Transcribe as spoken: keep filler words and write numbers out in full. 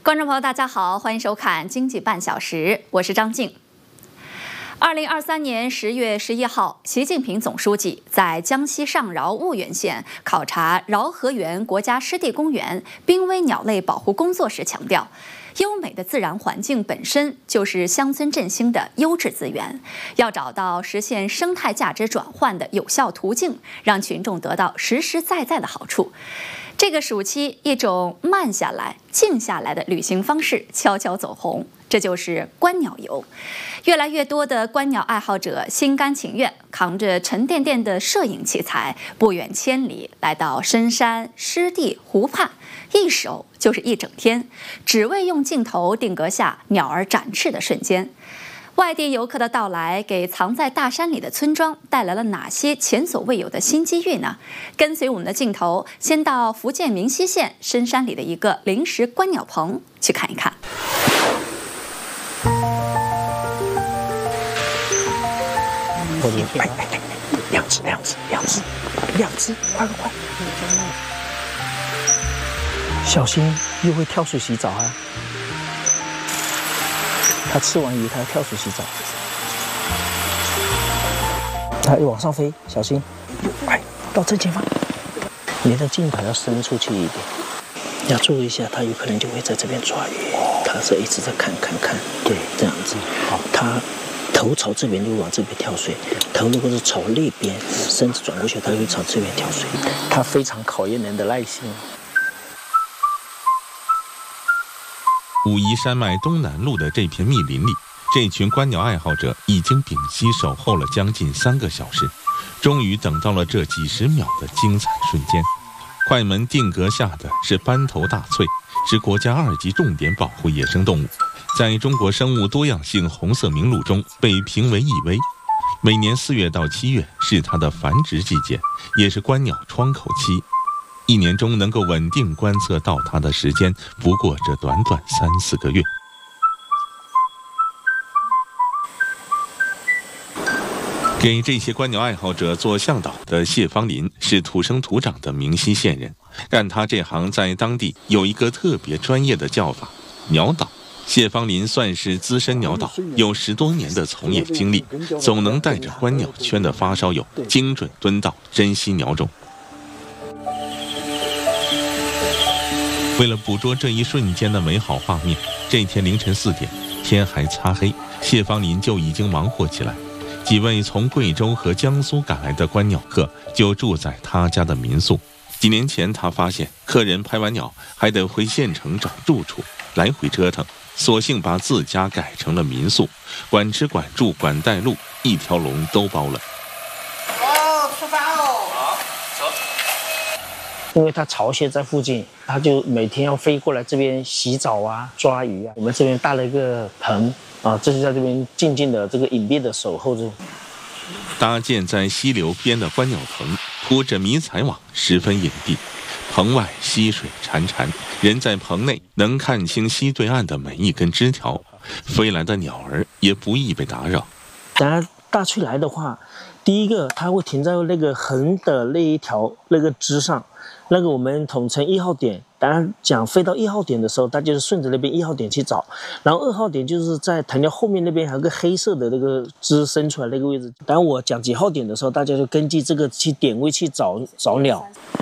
观众朋友，大家好，欢迎收看《经济半小时》，我是张静。二零二三年十月十一号，习近平总书记在江西上饶婺源县考察饶河源国家湿地公园濒危鸟类保护工作时强调，优美的自然环境本身就是乡村振兴的优质资源，要找到实现生态价值转换的有效途径，让群众得到实实在在的好处。这个暑期，一种慢下来、静下来的旅行方式悄悄走红，这就是观鸟游。越来越多的观鸟爱好者心甘情愿扛着沉甸甸的摄影器材，不远千里来到深山、湿地、湖畔，一守就是一整天，只为用镜头定格下鸟儿展翅的瞬间。外地游客的到来，给藏在大山里的村庄带来了哪些前所未有的新机遇呢？跟随我们的镜头，先到福建明溪县深山里的一个临时观鸟棚去看一看。 哎哎哎，两只，两只，两只，两只，快快快！小心，又会跳水洗澡啊！它吃完鱼，它要跳水洗澡。它又往上飞，小心！快到正前方！你的镜头要伸出去一点，要注意一下，它有可能就会在这边抓鱼。它是一直在看看看，对，这样子。好，它头朝这边就往这边跳水，头如果是朝那边，身子转过去，它就会朝这边跳水。它非常考验人的耐心。 武夷山脉东南麓的这片密林里，这群观鸟爱好者已经屏息守候了将近三个小时，终于等到了这几十秒的精彩瞬间。快门定格下的是斑头大翠，是国家二级重点保护野生动物，在中国生物多样性红色名录中被评为易危。每年四月到七月是它的繁殖季节，也是观鸟窗口期。一年中能够稳定观测到它的时间，不过这短短三四个月。给这些观鸟爱好者做向导的谢芳林是土生土长的明溪县人，干他这行在当地有一个特别专业的叫法——鸟导。谢芳林算是资深鸟导，有十多年的从业经历，总能带着观鸟圈的发烧友精准蹲到珍稀鸟种。为了捕捉这一瞬间的美好画面，这天凌晨四点，天还擦黑，谢芳林就已经忙活起来。几位从贵州和江苏赶来的观鸟客就住在他家的民宿。几年前他发现客人拍完鸟还得回县城找住处，来回折腾，索性把自家改成了民宿，管吃管住管带路，一条龙都包了。 哦，出发哦！好，走。因为它巢穴在附近，它就每天要飞过来这边洗澡啊、抓鱼啊。我们这边搭了一个棚啊，这是在这边静静的这个隐蔽的守候着。 搭建在溪流边的观鸟棚，铺着迷彩网，十分隐蔽。棚外溪水潺潺，人在棚内能看清溪对岸的每一根枝条，飞来的鸟儿也不易被打扰。 当然，大翠来的话，第一个它会停在那个横的那一条那个枝上，那个我们统称一号点。当然讲飞到一号点的时候，它就是顺着那边一号点去找，然后二号点就是在藤条后面那边还有个黑色的那个枝伸出来那个位置。当然我讲几号点的时候，大家就根据这个去点位去找找鸟。